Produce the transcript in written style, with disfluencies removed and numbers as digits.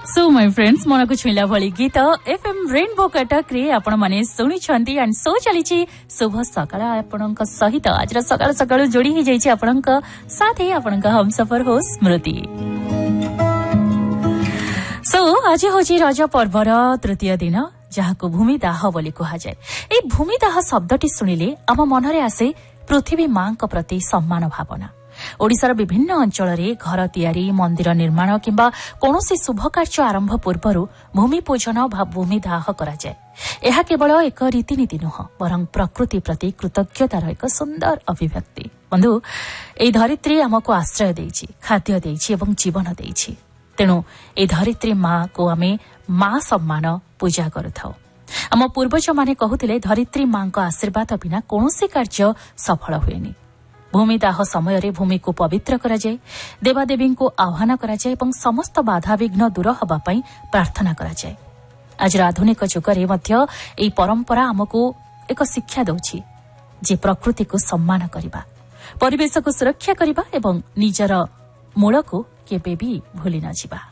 So my friends मन को छुईला भली गीत एफएम रेनबो कटक रे आपण माने सुनी छंती एंड सो चलीची शुभ सकाळ आपणक सहित आज सकाळ सकाळ जोडी ही जाईची आपणक साथी आपणक हमसफर हो स्मृति। सो आज होची रज पर्वर तृतीय दिन जहाको भूमिदाह बोली कहा जाए। ए भूमिदाह शब्दटी सुनिले आम मनरे आसे पृथ्वी मां को प्रति सम्मान भावना। ओडिशार विभिन्न अंचल रे घर तैयारी मंदिर निर्माण किंबा कोनोसी शुभ कार्य आरंभ पूर्वरु भूमि पूजन भा भूमिदाह करा जाए। एहा केवल एक रीतिनीति नुह बरं प्रकृति प्रति कृतज्ञतार एक सुंदर अभिव्यक्ति। बंधु ए धरित्री आमको आश्रय देइछि, खाद्य देइछि एवं जीवन देइछि। तेणु ए धरित्री मां को आमे मां सम्मान पूजा करथाउ। आम पूर्वज माने कहुथिले धरित्री मां को आशीर्वाद बिना कोनोसी कार्य सफल हुएनी। भूमिदाह समय रे भूमि को पवित्र करा जाए, देवादेवी को आह्वान करा जाए एवं समस्त बाधा विघ्न दूर हबा पई प्रार्थना करा जाए। आज आधुनिक जुग रे मध्य एई परंपरा हमको एक शिक्षा दउछि जे प्रकृति को सम्मान करिबा, परिवेश को सुरक्षा करिबा एवं निजर मूल को केबे भी भूली न जिबा।